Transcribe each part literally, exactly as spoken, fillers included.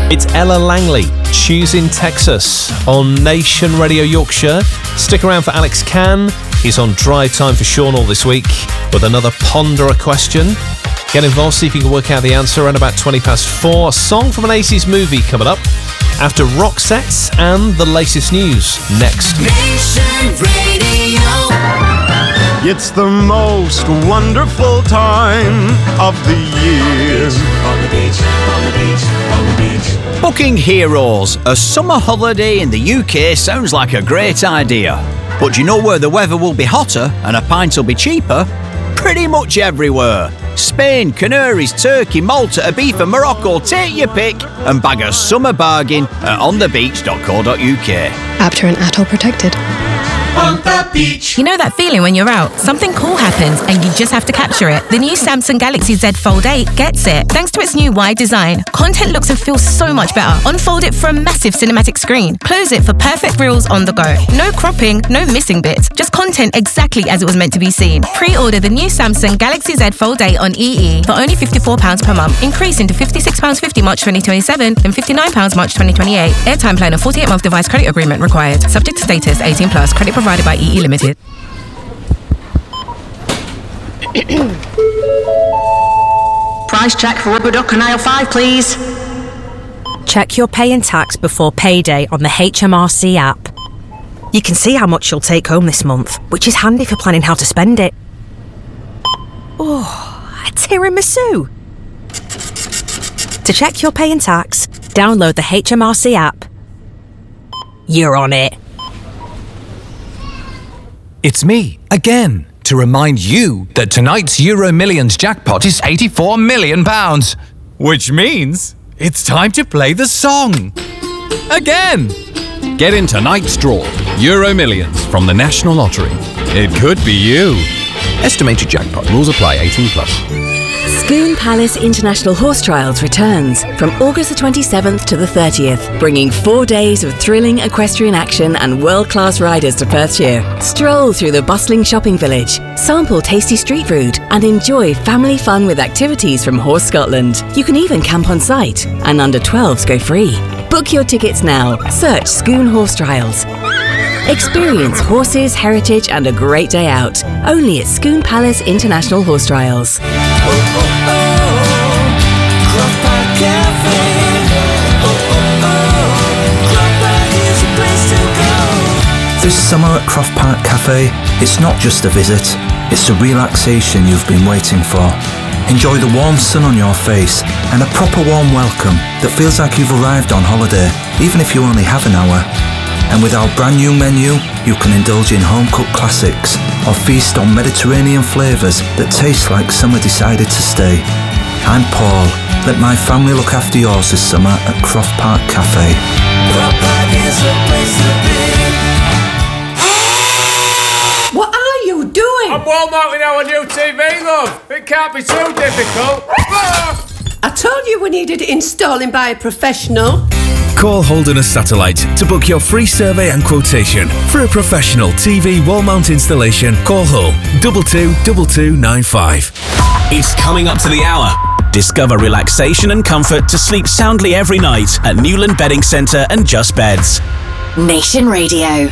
It's Ella Langley, Choosing Texas on Nation Radio Yorkshire. Stick around for Alex Cann. He's on Drive Time for Sean all this week with another Ponder a Question. Get involved, see if you can work out the answer around about twenty past four. A song from an eighties movie coming up after Rock Sets and the latest news next. Nation Radio. It's the most wonderful time of the year. On the beach, on the beach, on the beach. Booking Heroes, a summer holiday in the U K sounds like a great idea. But do you know where the weather will be hotter and a pint will be cheaper? Pretty much everywhere. Spain, Canaries, Turkey, Malta, Ibiza, Morocco, take your pick and bag a summer bargain at on the beach dot co dot U K. Apter and Atoll protected. On the beach. You know that feeling when you're out, something cool happens and you just have to capture it. The new Samsung Galaxy Z Fold eight gets it. Thanks to its new wide design, content looks and feels so much better. Unfold it for a massive cinematic screen. Close it for perfect reels on the go. No cropping, no missing bits. Just content exactly as it was meant to be seen. Pre-order the new Samsung Galaxy Z Fold eight on E E for only fifty-four pounds per month, increasing to fifty-six pounds fifty March twenty twenty-seven, then fifty-nine pounds March twenty twenty-eight. Airtime plan and forty-eight month device credit agreement required. Subject to status, eighteen plus. Credit provided by E E Limited. Price check for rubber duck and aisle five, please. Check your pay and tax before payday on the H M R C app. You can see how much you'll take home this month, which is handy for planning how to spend it. Oh, a tiramisu! To check your pay and tax, download the H M R C app. You're on it. It's me, again, to remind you that tonight's Euro Millions jackpot is eighty-four million pounds. Which means it's time to play the song. Again! Get in tonight's draw, Euro Millions from the National Lottery. It could be you. Estimated jackpot. Rules apply. eighteen plus. Scone Palace International Horse Trials returns from August the twenty-seventh to the thirtieth, bringing four days of thrilling equestrian action and world-class riders to Perthshire. Stroll through the bustling shopping village, sample tasty street food, and enjoy family fun with activities from Horse Scotland. You can even camp on site, and under twelves go free. Book your tickets now. Search Scone Horse Trials. Experience horses, heritage, and a great day out. Only at Scone Palace International Horse Trials. This summer at Croft Park Cafe, it's not just a visit, it's the relaxation you've been waiting for. Enjoy the warm sun on your face and a proper warm welcome that feels like you've arrived on holiday, even if you only have an hour. And with our brand new menu, you can indulge in home-cooked classics or feast on Mediterranean flavours that taste like summer decided to stay. I'm Paul. Let my family look after yours this summer at Croft Park Cafe. Croft Park is the place to be. What are you doing? I'm wall mounting our new T V, love. It can't be too difficult. I told you we needed installing by a professional. Call Holderness Satellite to book your free survey and quotation. For a professional T V wall mount installation, call Hull two two two two nine five. It's coming up to the hour. Discover relaxation and comfort to sleep soundly every night at Newland Bedding Centre and Just Beds. Nation Radio.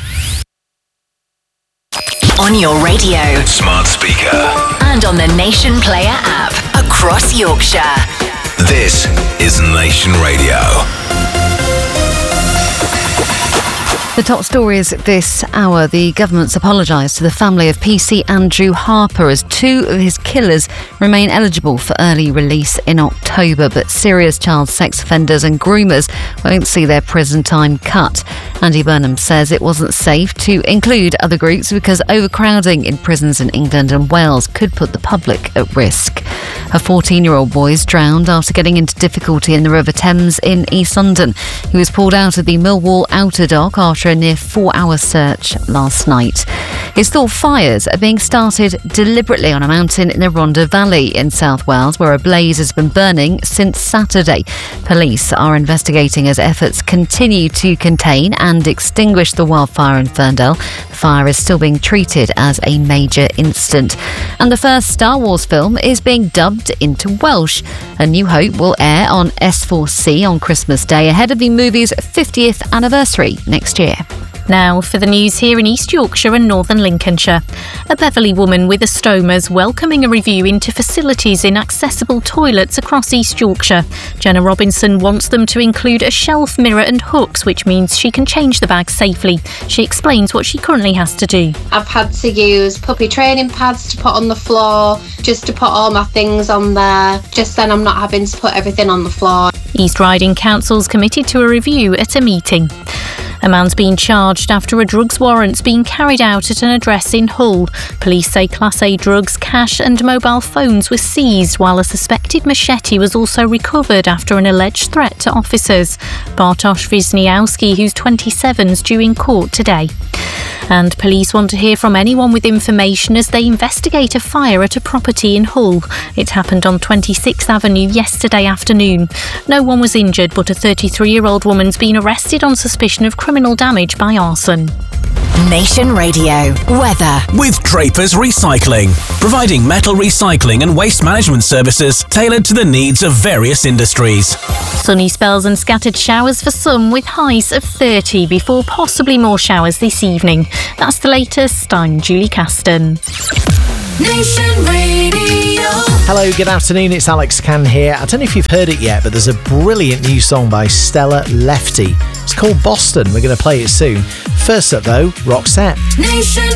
On your radio. Smart speaker. And on the Nation Player app. Across Yorkshire. This is Nation Radio. The top stories this hour. The government's apologised to the family of P C Andrew Harper as two of his killers remain eligible for early release in October, but serious child sex offenders and groomers won't see their prison time cut. Andy Burnham says it wasn't safe to include other groups because overcrowding in prisons in England and Wales could put the public at risk. A fourteen-year-old boy is drowned after getting into difficulty in the River Thames in East London. He was pulled out of the Millwall Outer Dock after after a near four-hour search last night. It's thought fires are being started deliberately on a mountain in the Rhondda Valley in South Wales, where a blaze has been burning since Saturday. Police are investigating as efforts continue to contain and extinguish the wildfire in Ferndale. The fire is still being treated as a major incident. And the first Star Wars film is being dubbed into Welsh. A New Hope will air on S four C on Christmas Day ahead of the movie's fiftieth anniversary next year. Now for the news here in East Yorkshire and Northern Lincolnshire. A Beverley woman with a stoma is welcoming a review into facilities in accessible toilets across East Yorkshire. Jenna Robinson wants them to include a shelf, mirror and hooks, which means she can change the bag safely. She explains what she currently has to do. I've had to use puppy training pads to put on the floor, just to put all my things on there. Just then I'm not having to put everything on the floor. East Riding Council's committed to a review at a meeting. A man's been charged after a drugs warrant's been carried out at an address in Hull. Police say Class A drugs, cash and mobile phones were seized, while a suspected machete was also recovered after an alleged threat to officers. Bartosz Wisniewski, who's twenty-seven, is due in court today. And police want to hear from anyone with information as they investigate a fire at a property in Hull. It happened on twenty-sixth Avenue yesterday afternoon. No one was injured, but a thirty-three-year-old woman's been arrested on suspicion of criminal damage by arson. Nation Radio weather with Draper's Recycling, providing metal recycling and waste management services tailored to the needs of various industries. Sunny spells and scattered showers for some, with highs of thirty before possibly more showers this evening. That's the latest. I'm Julie Caston. Nation Radio. Hello, good afternoon, it's Alex Can here. I don't know if you've heard it yet, but there's a brilliant new song by Stella Lefty. It's called Boston. We're going to play it soon. First up though, Roxette. Nation